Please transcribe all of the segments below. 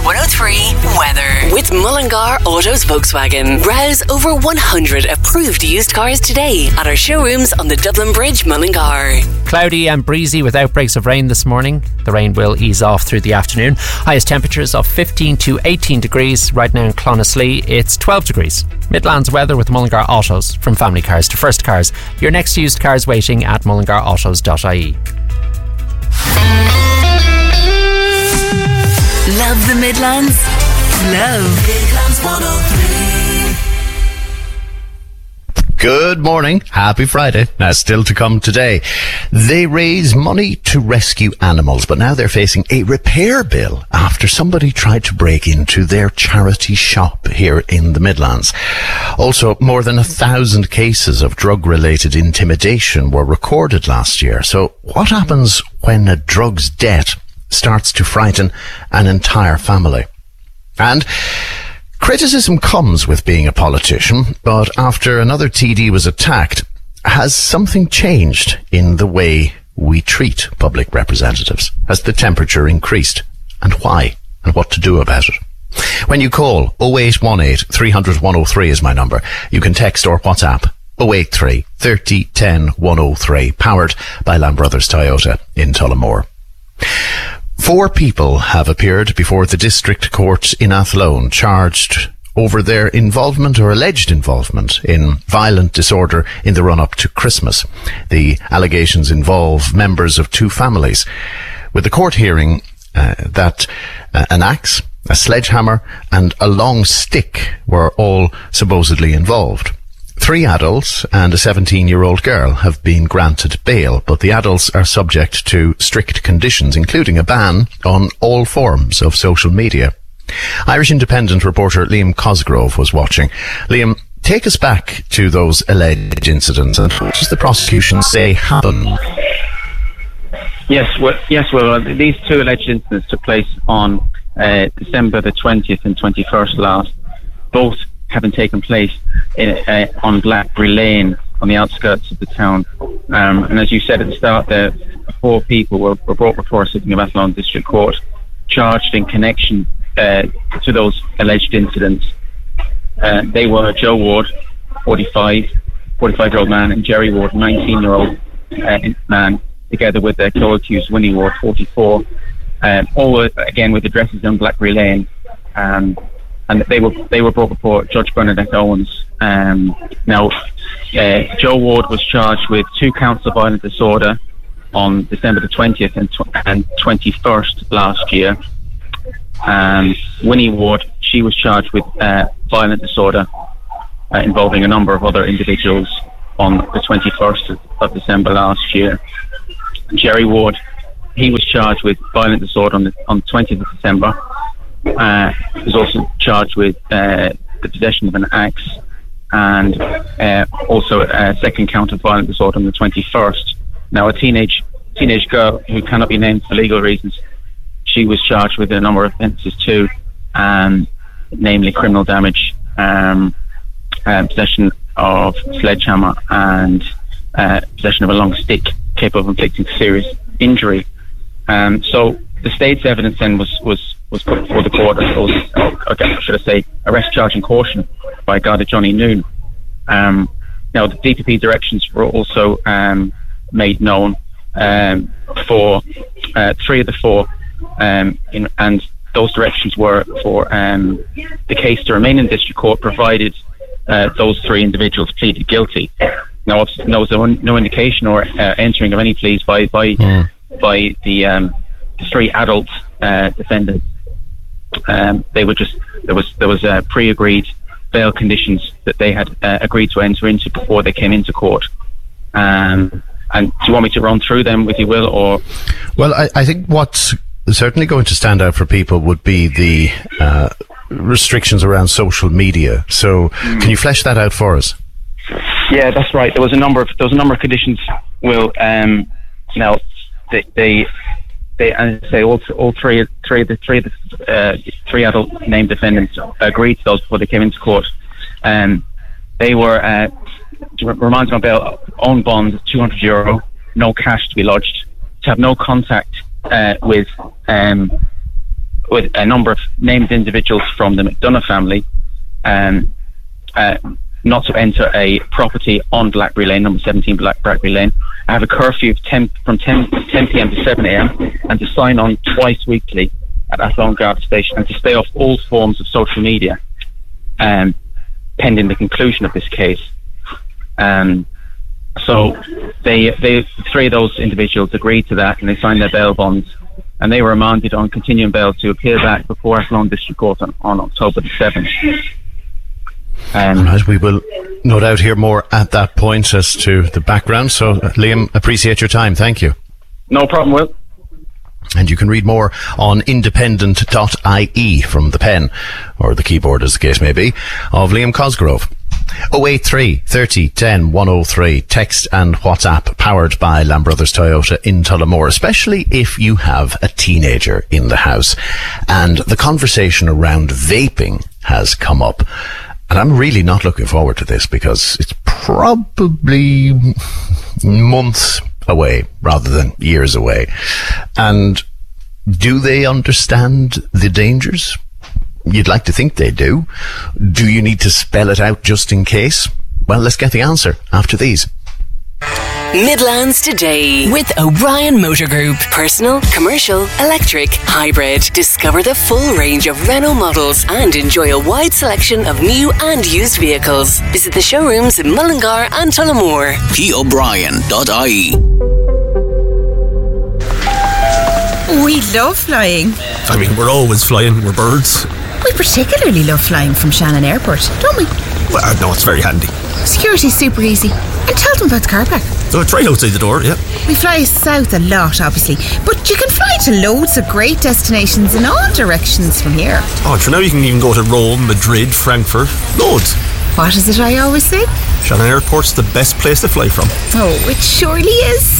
103 weather. With Mullingar Autos Volkswagen. Browse over 100 approved used cars today at our showrooms on the Dublin Bridge, Mullingar. Cloudy and breezy with outbreaks of rain this morning. The rain will ease off through the afternoon. Highest temperatures of 15 to 18 degrees. Right now in Clonaslee, it's 12 degrees. Midlands weather with Mullingar Autos. From family cars to first cars. Your next used cars waiting at mullingarautos.ie. Love the Midlands? Love Midlands 103. Good morning. Happy Friday. Now, still to come today. They raise money to rescue animals, but now they're facing a repair bill after somebody tried to break into their charity shop here in the Midlands. Also, more than 1,000 cases of drug-related intimidation were recorded last year. So what happens when a drug's debt starts to frighten an entire family? And criticism comes with being a politician, but after another TD was attacked, has something changed in the way we treat public representatives? Has the temperature increased? And why? And what to do about it? When you call 0818 300 103 is my number. You can text or WhatsApp 083 30 10 103, powered by Lamb Brothers Toyota in Tullamore. 4 people have appeared before the District Court in Athlone, charged over their involvement or alleged involvement in violent disorder in the run-up to Christmas. The allegations involve members of 2 families, with the court hearing that an axe, a sledgehammer and a long stick were all supposedly involved. 3 adults and a 17-year-old girl have been granted bail, but the adults are subject to strict conditions, including a ban on all forms of social media. Irish Independent reporter Liam Cosgrove was watching. Liam, take us back to those alleged incidents, and what does the prosecution say happened? Yes, well, these 2 alleged incidents took place on December the 20th and 21st last, both having taken place on Blackberry Lane on the outskirts of the town. And as you said at the start there, 4 people were brought before a sitting of Athlone District Court, charged in connection to those alleged incidents. They were Joe Ward, 45-year-old man, and Jerry Ward, 19-year-old man, together with their co-accused Winnie Ward, 44, all were, again, with addresses on Blackberry Lane. And they were brought before Judge Bernadette Owens. Now, Joe Ward was charged with 2 counts of violent disorder on December the 20th and 21st last year. Winnie Ward, she was charged with violent disorder involving a number of other individuals on the 21st of December last year. Jerry Ward, he was charged with violent disorder on the 20th of December. He was also charged with the possession of an axe and also a second count of violent disorder on the 21st. Now, a teenage girl who cannot be named for legal reasons, she was charged with a number of offences too, namely criminal damage, possession of sledgehammer, and possession of a long stick capable of inflicting serious injury. So the state's evidence then was put before the court as, or should I say, arrest, charge and caution by Garda Johnny Noon. Now, the DPP directions were also made known for 3 of the 4, and those directions were for the case to remain in district court, provided those 3 individuals pleaded guilty. Now, there was no indication or entering of any pleas by the 3 adult defendants. They were just there was pre-agreed bail conditions that they had agreed to enter into before they came into court. And do you want me to run through them, if you will, or? Well, I think what's certainly going to stand out for people would be the restrictions around social media. So, can you flesh that out for us? Yeah, that's right. There was a number of conditions. Will now they and say all three of the 3 adult named defendants agreed to those before they came into court. They were reminded of bail, own bond, €200, no cash to be lodged, to have no contact with with a number of named individuals from the McDonough family not to enter a property on Blackberry Lane, number 17 Blackberry Lane. I have a curfew of 10 p.m. to 7 a.m. and to sign on twice weekly at Athlone Garda Station, and to stay off all forms of social media pending the conclusion of this case. So they three of those individuals agreed to that, and they signed their bail bonds, and they were remanded on continuing bail to appear back before Athlone District Court on October the 7th. Right, we will no doubt hear more at that point as to the background. So, Liam, appreciate your time. Thank you. No problem, Will. And you can read more on independent.ie from the pen, or the keyboard as the case may be, of Liam Cosgrove. 083 30 10 103. Text and WhatsApp powered by Lamb Brothers Toyota in Tullamore, especially if you have a teenager in the house. And the conversation around vaping has come up. And I'm really not looking forward to this, because it's probably months away rather than years away. And do they understand the dangers? You'd like to think they do. Do you need to spell it out just in case? Well, let's get the answer after these. Midlands Today with O'Brien Motor Group. Personal, commercial, electric, hybrid. Discover the full range of Renault models and enjoy a wide selection of new and used vehicles. Visit the showrooms in Mullingar and Tullamore. PO'Brien.ie. We love flying. I mean, we're always flying. We're birds. We particularly love flying from Shannon Airport, don't we? Well, no, it's very handy. Security's super easy. And tell them about the car park. So it's right outside the door, yeah. We fly south a lot, obviously, but you can fly to loads of great destinations in all directions from here. Oh, for now you can even go to Rome, Madrid, Frankfurt. Loads. What is it I always say? Shannon Airport's the best place to fly from. Oh, it surely is.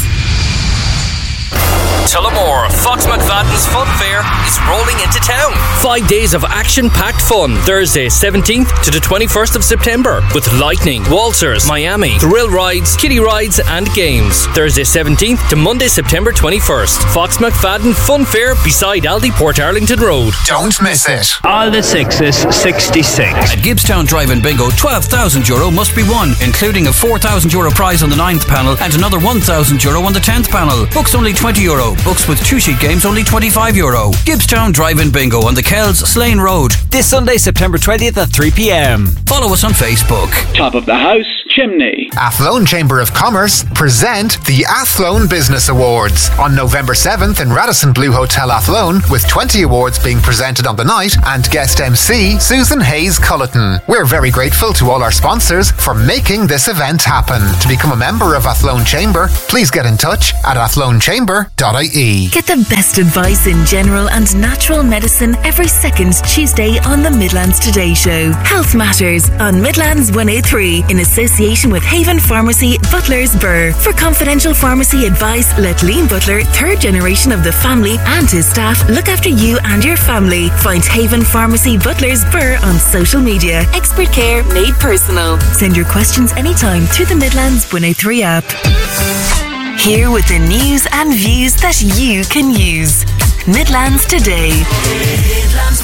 Tullamore, Fox McFadden's Fun Fair is rolling into town. 5 days of action-packed fun. Thursday 17th to the 21st of September with lightning, waltzers, Miami, thrill rides, kiddie rides and games. Thursday 17th to Monday September 21st. Fox McFadden Fun Fair beside Aldi Portarlington Road. Don't miss it. All the sixes, 66. At Gibbstown Drive-In Bingo, €12,000 must be won, including a €4,000 prize on the 9th panel and another €1,000 on the 10th panel. Books only €20. Books with 2-sheet games only €25. Gibbstown Drive-In Bingo on the Kells, Slane Road. This Sunday, September 20th at 3 p.m. Follow us on Facebook. Top of the house, chimney. Athlone Chamber of Commerce present the Athlone Business Awards on November 7th in Radisson Blue Hotel Athlone, with 20 awards being presented on the night and guest MC Susan Hayes Culleton. We're very grateful to all our sponsors for making this event happen. To become a member of Athlone Chamber, please get in touch at athlonchamber.ie. Get the best advice in general and natural medicine every second Tuesday on the Midlands Today Show. Health Matters on Midlands 103 in association with Haven Pharmacy, Butlers Burr. For confidential pharmacy advice, let Liam Butler, third generation of the family, and his staff look after you and your family. Find Haven Pharmacy, Butlers Burr on social media. Expert care made personal. Send your questions anytime through the Midlands 103 app. Here with the news and views that you can use. Midlands Today. Midlands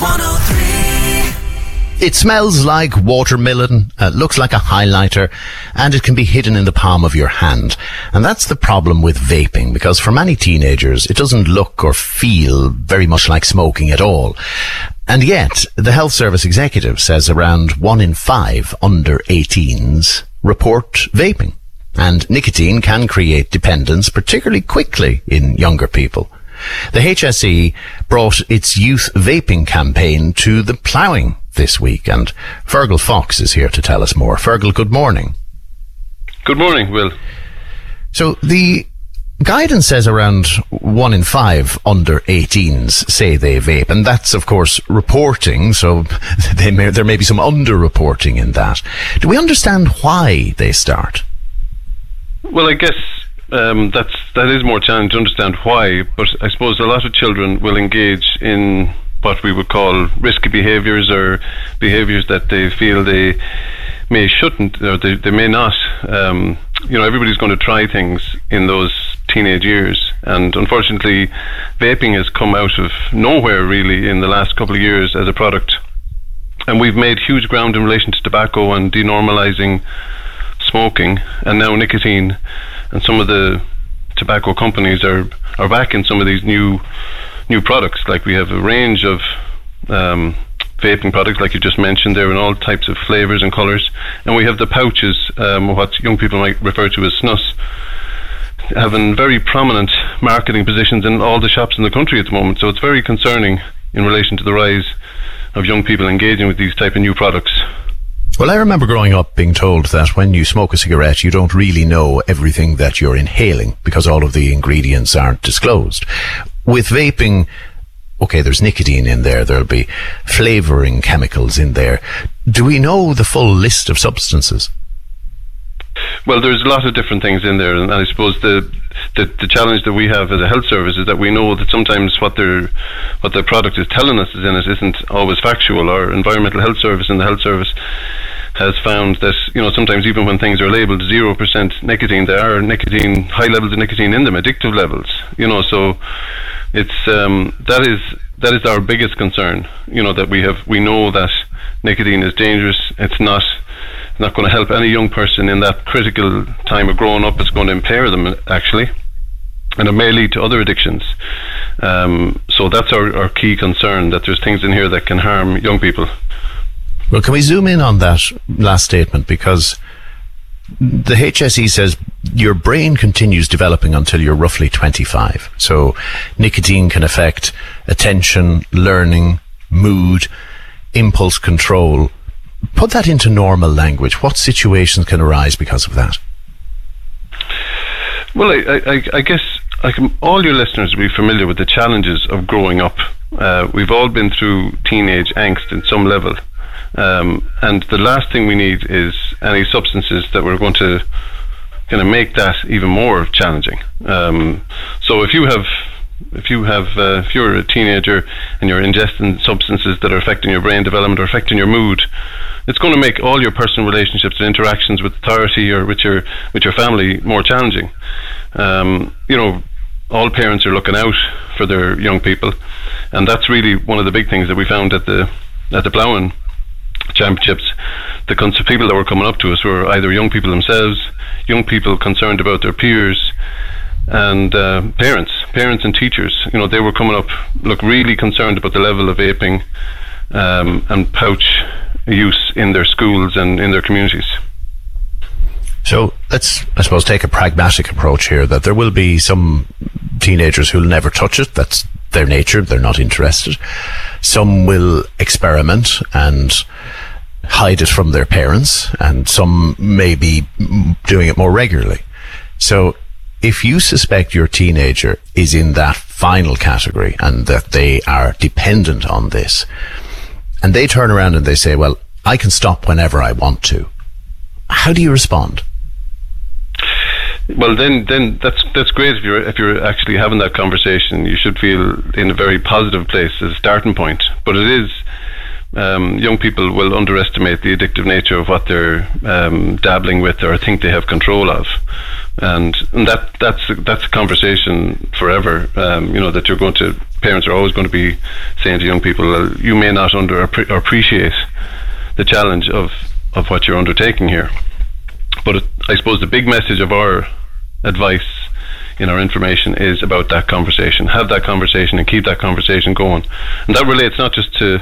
103. It smells like watermelon, looks like a highlighter, and it can be hidden in the palm of your hand. And that's the problem with vaping, because for many teenagers, it doesn't look or feel very much like smoking at all. And yet, the Health Service executive says around 1 in 5 under 18s report vaping. And nicotine can create dependence, particularly quickly in younger people. The HSE brought its youth vaping campaign to the ploughing this week, and Fergal Fox is here to tell us more. Fergal, good morning. Good morning, Will. So the guidance says around 1 in 5 under 18s say they vape, and that's of course reporting, so there may be some under-reporting in that. Do we understand why they start? Well, I guess that is more challenging to understand why, but I suppose a lot of children will engage in what we would call risky behaviours, or behaviours that they feel they shouldn't, or they may not. Everybody's going to try things in those teenage years. And unfortunately, vaping has come out of nowhere really in the last couple of years as a product. And we've made huge ground in relation to tobacco and denormalizing smoking, and now nicotine. And some of the tobacco companies are back in some of these new products. Like we have a range of vaping products, like you just mentioned there, in all types of flavors and colors. And we have the pouches, what young people might refer to as snus, having very prominent marketing positions in all the shops in the country at the moment. So it's very concerning in relation to the rise of young people engaging with these type of new products. Well, I remember growing up being told that when you smoke a cigarette, you don't really know everything that you're inhaling because all of the ingredients aren't disclosed. With vaping, okay, there's nicotine in there, there'll be flavouring chemicals in there. Do we know the full list of substances? Well, there's a lot of different things in there, and I suppose the challenge that we have as a health service is that we know that sometimes what their product is telling us is in it isn't always factual. Our environmental health service and the health service has found that, sometimes even when things are labelled 0% nicotine, there are high levels of nicotine in them, addictive levels. So it's that is our biggest concern. That we know that nicotine is dangerous. It's not going to help any young person in that critical time of growing up. It's going to impair them, actually, and it may lead to other addictions. So that's our key concern, that there's things in here that can harm young people. Well, can we zoom in on that last statement? Because the HSE says your brain continues developing until you're roughly 25. So nicotine can affect attention, learning, mood, impulse control. Put that into normal language. What situations can arise because of that? Well, I guess all your listeners will be familiar with the challenges of growing up. We've all been through teenage angst at some level. And the last thing we need is any substances that we're going to kind of make that even more challenging. So if you're a teenager and you're ingesting substances that are affecting your brain development or affecting your mood, it's going to make all your personal relationships and interactions with authority or with your family more challenging. All parents are looking out for their young people, and that's really one of the big things that we found at the Ploughing Championships. The people that were coming up to us were either young people themselves, young people concerned about their peers, and parents and teachers. They were coming up, really concerned about the level of vaping and pouch use in their schools and in their communities. So let's, I suppose, take a pragmatic approach here, that there will be some teenagers who'll never touch it. That's their nature. They're not interested. Some will experiment and hide it from their parents, and some may be doing it more regularly. So if you suspect your teenager is in that final category and that they are dependent on this, and they turn around and they say, well, I can stop whenever I want to, how do you respond? Well, then that's great. If you're actually having that conversation, you should feel in a very positive place as a starting point. But it is, young people will underestimate the addictive nature of what they're dabbling with or think they have control of, and that's a conversation forever. That you're going to, parents are always going to be saying to young people, you may not appreciate the challenge of what you're undertaking here. But I suppose the big message of our advice in our information is about that conversation. Have that conversation and keep that conversation going. And that relates not just to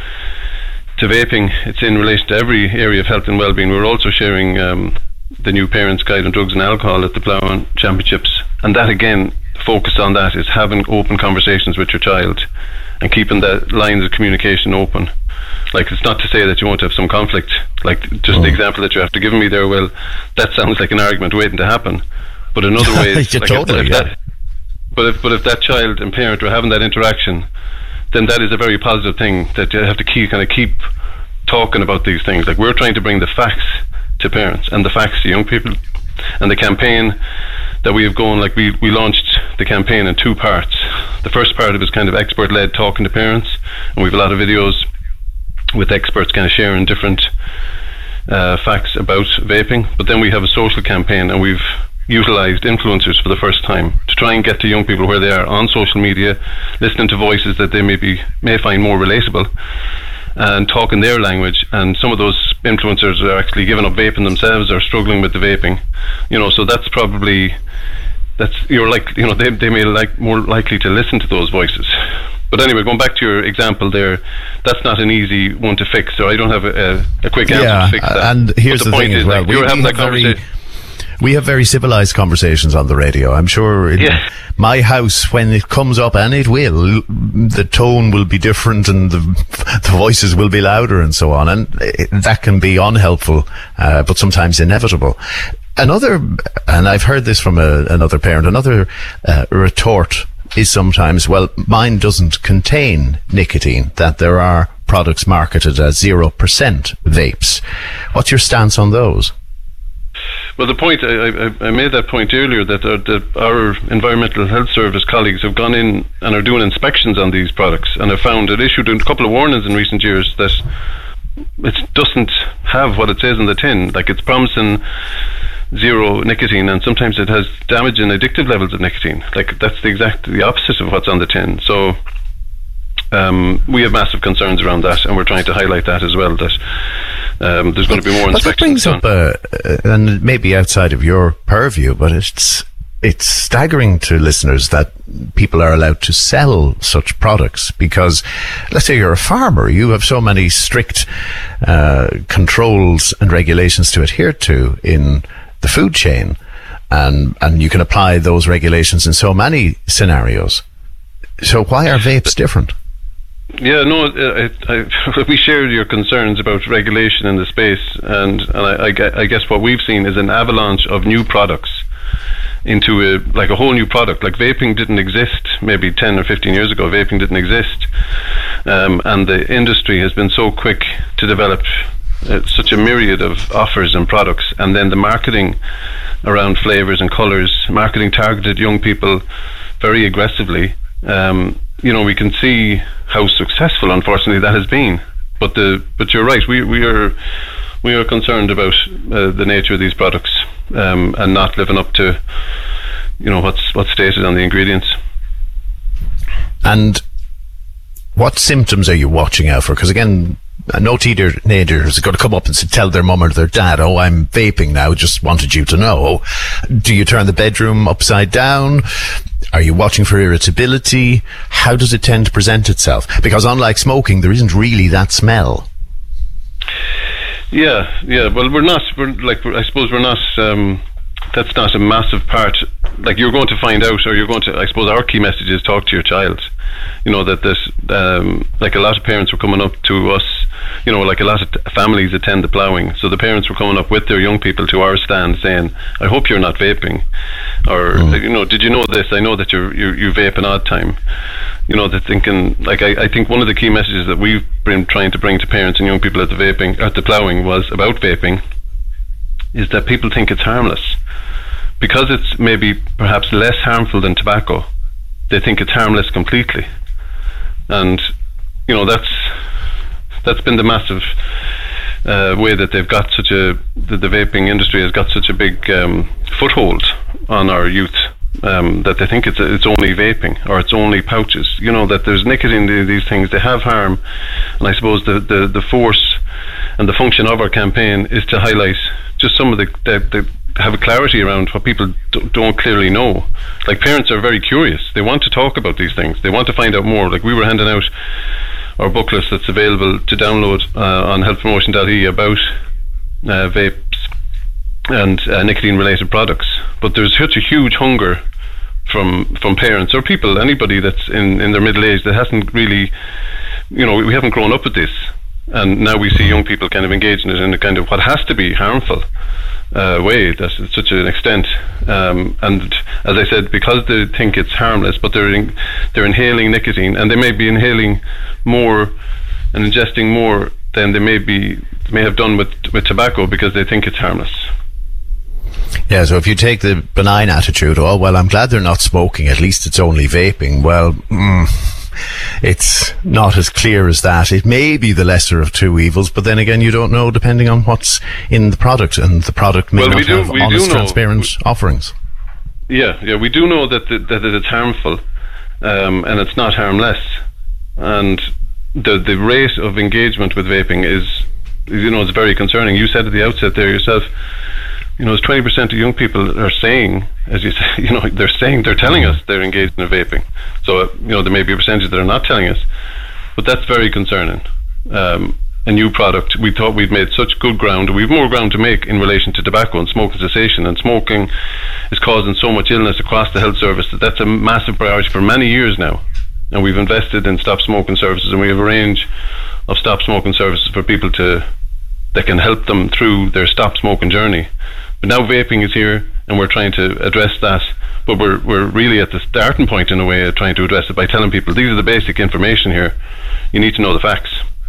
vaping, it's in relation to every area of health and well-being. We're also sharing the new Parents' Guide on Drugs and Alcohol at the Ploughing Championships. And that, again, focus on that is having open conversations with your child and keeping the lines of communication open. Like, it's not to say that you won't have some conflict. Like, just the example that you have to give me there, well, that sounds like an argument waiting to happen. But in other ways, if that child and parent are having that interaction, then that is a very positive thing, that you have to keep talking about these things. Like, we're trying to bring the facts to parents and the facts to young people. And the campaign that we have going, like, we launched the campaign in 2 parts. The first part of it is kind of expert-led, talking to parents, and we have a lot of videos with experts kind of sharing different facts about vaping. But then we have a social campaign, and we've utilised influencers for the first time to try and get to young people where they are on social media, listening to voices that they may find more relatable, and talking their language. And some of those influencers are actually giving up vaping themselves or struggling with the vaping. So that's probably they may more likely to listen to those voices. But anyway, going back to your example there, that's not an easy one to fix. So I don't have a quick answer to fix that. And here's the thing as well: we have very civilized conversations on the radio. I'm sure in my house, when it comes up, and it will, the tone will be different and the voices will be louder and so on. And that can be unhelpful, but sometimes inevitable. And I've heard this from another parent, another retort is sometimes, well, mine doesn't contain nicotine, that there are products marketed as 0% vapes. What's your stance on those? Well, the point, I made that point earlier, that our Environmental Health Service colleagues have gone in and are doing inspections on these products and have found it issued a couple of warnings in recent years that it doesn't have what it says in the tin. Like, it's promising 0 nicotine, and sometimes it has damaging addictive levels of nicotine. Like, that's the opposite of what's on the tin. So we have massive concerns around that, and we're trying to highlight that as well, that there's going to be more inspections done. That brings up, and maybe outside of your purview, but it's staggering to listeners that people are allowed to sell such products, because let's say you're a farmer, you have so many strict controls and regulations to adhere to in the food chain, and you can apply those regulations in so many scenarios. So why are vapes different? Yeah, no, we share your concerns about regulation in the space, and I guess what we've seen is an avalanche of new products into a whole new product. Like, vaping didn't exist maybe 10 or 15 years ago. Vaping didn't exist, and the industry has been so quick to develop such a myriad of offers and products, and then the marketing around flavours and colours, marketing targeted young people very aggressively. We can see how successful, unfortunately, that has been. But you're right. We are concerned about the nature of these products and not living up to what's stated on the ingredients. And what symptoms are you watching out for? Because again, no teenager is going to come up and tell their mum or their dad, "Oh, I'm vaping now, just wanted you to know." Do you turn the bedroom upside down? Are you watching for irritability? How does it tend to present itself? Because unlike smoking, there isn't really that smell. Yeah. Well, I suppose we're not. That's not a massive part. Like, you're going to find out, or you're going to. I suppose our key message is talk to your child. That this, a lot of parents were coming up to us. A lot of families attend the ploughing, so the parents were coming up with their young people to our stand saying, "I hope you're not vaping," or "Did you know this? I know that you vape an odd time." They're thinking. I think one of the key messages that we've been trying to bring to parents and young people at the ploughing was about vaping, is that people think it's harmless because it's maybe perhaps less harmful than tobacco. They think it's harmless completely, and that's been the massive way that they've got the vaping industry has got such a big foothold on our youth, that they think it's only vaping, or it's only pouches. That there's nicotine in these things. They have harm, and I suppose the force and the function of our campaign is to highlight just some of the have a clarity around what people don't clearly know. Like, parents are very curious. They want to talk about these things. They want to find out more. Like, we were handing out our booklet that's available to download on healthpromotion.ie about vapes and nicotine-related products. But there's such a huge hunger from parents or people, anybody that's in their middle age that hasn't really, we haven't grown up with this. And now we see young people kind of engage in it in a kind of what has to be harmful way, that's such an extent. And as I said, because they think it's harmless, but they're inhaling nicotine, and they may be inhaling more and ingesting more than they may have done with tobacco, because they think it's harmless. Yeah, so if you take the benign attitude, "Oh, well, I'm glad they're not smoking, at least it's only vaping," well, it's not as clear as that. It may be the lesser of two evils, but then again, you don't know depending on what's in the product, and the product may not have honest, transparent offerings. Yeah, we do know that it's harmful, and it's not harmless, and the rate of engagement with vaping is very concerning. You said at the outset there yourself, as 20% of young people are saying, as you say, they're telling us they're engaged in vaping. So, there may be a percentage that are not telling us, but that's very concerning. A new product, we thought we'd made such good ground. We've more ground to make in relation to tobacco and smoking cessation, and smoking is causing so much illness across the health service that's a massive priority for many years now. And we've invested in stop smoking services, and we have a range of stop smoking services for people that can help them through their stop smoking journey. But now vaping is here, and we're trying to address that. But we're really at the starting point in a way of trying to address it by telling people these are the basic information here. You need to know the facts.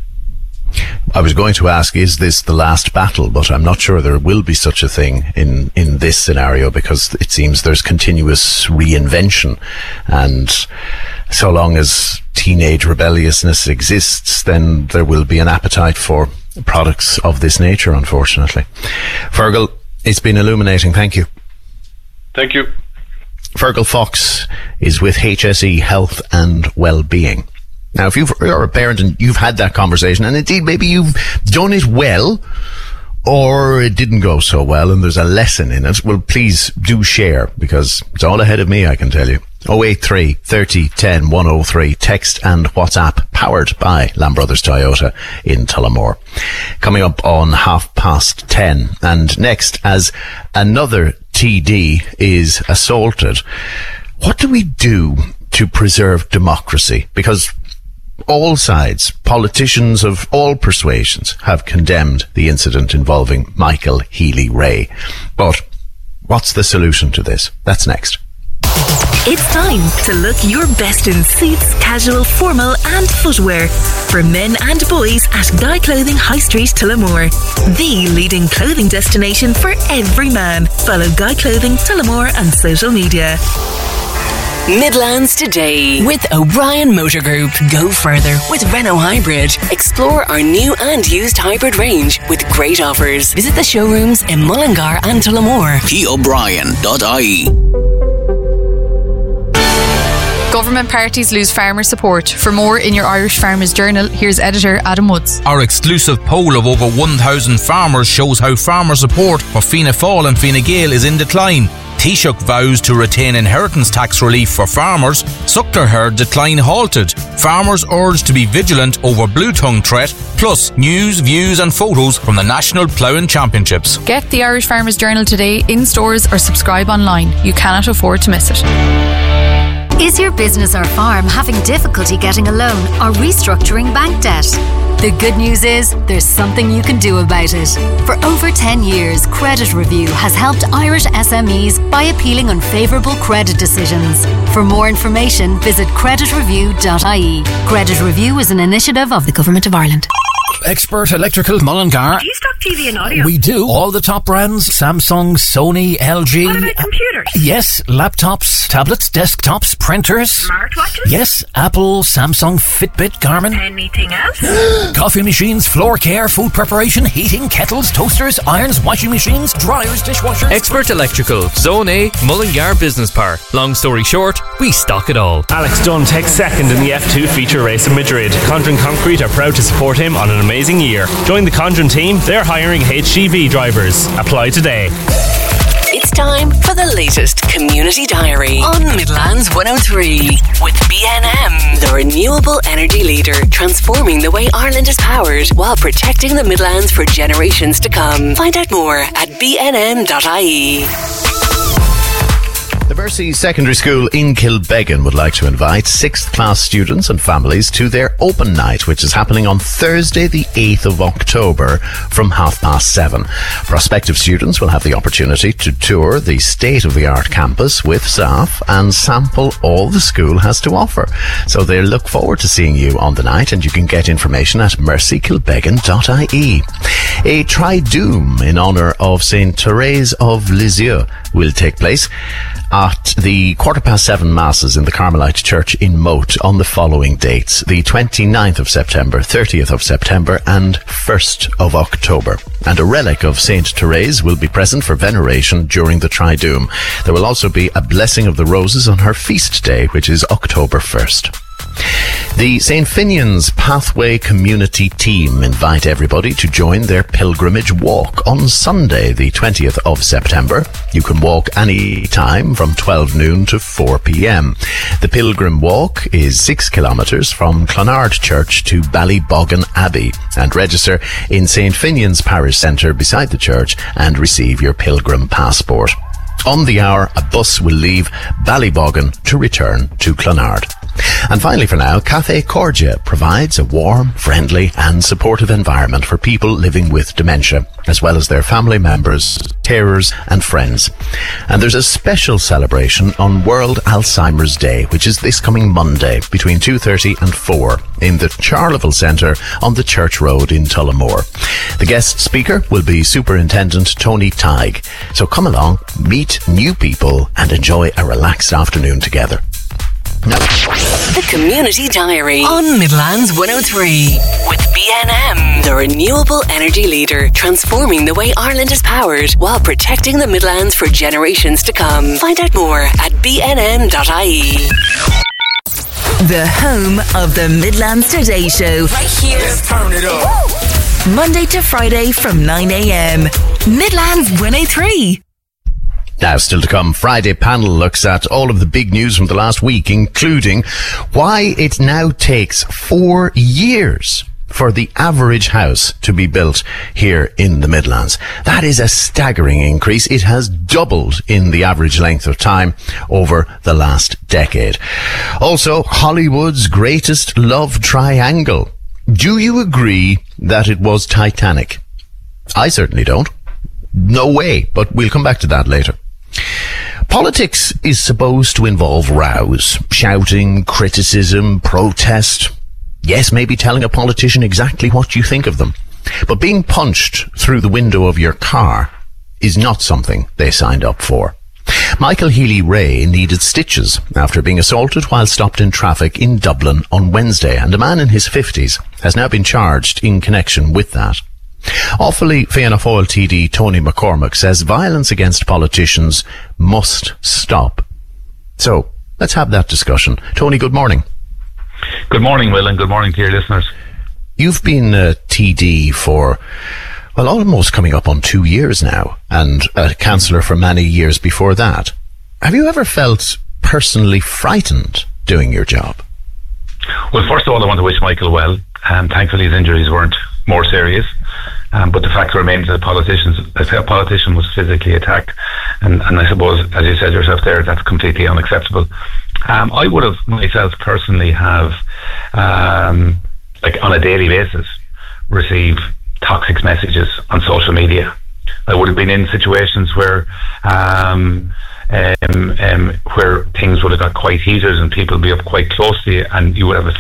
I was going to ask, is this the last battle? But I'm not sure there will be such a thing in this scenario, because it seems there's continuous reinvention, and so long as teenage rebelliousness exists, then there will be an appetite for products of this nature, unfortunately. Fergal, it's been illuminating. Thank you. Thank you. Fergal Fox is with HSE Health and Wellbeing. Now, if you're a parent and you've had that conversation, and indeed maybe you've done it well, or it didn't go so well, and there's a lesson in it, well, please do share, because it's all ahead of me, I can tell you. 083 30 10 103, text and WhatsApp, powered by Lamb Brothers Toyota in Tullamore. Coming up on 10:30, and next, as another TD is assaulted, what do we do to preserve democracy? Because all sides, politicians of all persuasions, have condemned the incident involving Michael Healy-Rae. But what's the solution to this? That's next. It's time to look your best in suits, casual, formal and footwear for men and boys at Guy Clothing High Street, Tullamore. The leading clothing destination for every man. Follow Guy Clothing Tullamore on social media. Midlands Today with O'Brien Motor Group. Go further with Renault Hybrid. Explore our new and used hybrid range with great offers. Visit the showrooms in Mullingar and Tullamore. PO'Brien.ie. Government parties lose farmer support. For more in your Irish Farmers Journal, here's editor Adam Woods. Our exclusive poll of over 1,000 farmers shows how farmer support for Fianna Fáil and Fine Gael is in decline. Taoiseach vows to retain inheritance tax relief for farmers. Suckler herd decline halted. Farmers urged to be vigilant over blue tongue threat. Plus news, views and photos from the National Ploughing Championships. Get the Irish Farmers Journal today in stores or subscribe online. You cannot afford to miss it. Is your business or farm having difficulty getting a loan or restructuring bank debt? The good news is there's something you can do about it. For over 10 years, Credit Review has helped Irish SMEs by appealing unfavourable credit decisions. For more information, visit creditreview.ie. Credit Review is an initiative of the Government of Ireland. Expert Electrical Mullingar. Do you stock TV and audio? We do. All the top brands: Samsung, Sony, LG. What about computers? Yes, laptops, tablets, desktops, printers. Smartwatches? Yes, Apple, Samsung, Fitbit, Garmin. Anything else? Coffee machines, floor care, food preparation, heating, kettles, toasters, irons, washing machines, dryers, dishwashers. Expert Electrical, Zone A, Mullingar Business Park. Long story short, we stock it all. Alex Dunn takes second in the F2 feature race in Madrid. Condren Concrete are proud to support him on an amazing year. Join the Condren team, they're hiring HGV drivers. Apply today. It's time for the latest Community Diary on Midlands 103 with BNM, the renewable energy leader, transforming the way Ireland is powered while protecting the Midlands for generations to come. Find out more at bnm.ie. The Mercy Secondary School in Kilbeggan would like to invite 6th class students and families to their open night, which is happening on Thursday the 8th of October from 7:30. Prospective students will have the opportunity to tour the state-of-the-art campus with staff and sample all the school has to offer. So they look forward to seeing you on the night, and you can get information at mercykilbeggan.ie. A Triduum in honour of Saint Therese of Lisieux will take place at the 7:15 Masses in the Carmelite Church in Moat on the following dates: the 29th of September, 30th of September and 1st of October. And a relic of Saint Therese will be present for veneration during the Triduum. There will also be a blessing of the roses on her feast day, which is October 1st. The St. Finian's Pathway Community Team invite everybody to join their pilgrimage walk on Sunday, the 20th of September. You can walk any time from 12 noon to 4 p.m. The pilgrim walk is 6 kilometres from Clonard Church to Ballyboggan Abbey, and register in St. Finian's Parish Centre beside the church and receive your pilgrim passport. On the hour, a bus will leave Ballyboggan to return to Clonard. And finally for now, Cafe Cordia provides a warm, friendly and supportive environment for people living with dementia, as well as their family members, carers and friends. And there's a special celebration on World Alzheimer's Day, which is this coming Monday between 2:30 and 4 in the Charleville Centre on the Church Road in Tullamore. The guest speaker will be Superintendent Tony Tighe. So come along, meet new people and enjoy a relaxed afternoon together. No. The Community Diary on Midlands 103 with BNM, the renewable energy leader, transforming the way Ireland is powered while protecting the Midlands for generations to come. Find out more at bnm.ie. The home of the Midlands Today Show. Right here. Let's turn it up. Monday to Friday from 9 a.m. Midlands 103. Now, still to come, Friday panel looks at all of the big news from the last week, including why it now takes 4 years for the average house to be built here in the Midlands. That is a staggering increase. It has doubled in the average length of time over the last decade. Also, Hollywood's greatest love triangle. Do you agree that it was Titanic? I certainly don't. No way, but we'll come back to that later. Politics is supposed to involve rows, shouting, criticism, protest. Yes, maybe telling a politician exactly what you think of them. But being punched through the window of your car is not something they signed up for. Michael Healy-Rae needed stitches after being assaulted while stopped in traffic in Dublin on Wednesday, and a man in his 50s has now been charged in connection with that. Offaly Fianna Fáil TD Tony McCormack says violence against politicians must stop. So, let's have that discussion. Tony, good morning. Good morning, Will, and good morning to your listeners. You've been a TD for, well, almost coming up on 2 years now, and a councillor for many years before that. Have you ever felt personally frightened doing your job? Well, first of all, I want to wish Michael well. Thankfully, his injuries weren't more serious. But the fact remains that a politician was physically attacked. And I suppose, as you said yourself there, that's completely unacceptable. I would have myself personally have, like on a daily basis, receive toxic messages on social media. I would have been in situations where things would have got quite heated and people would be up quite close to you, and you would have a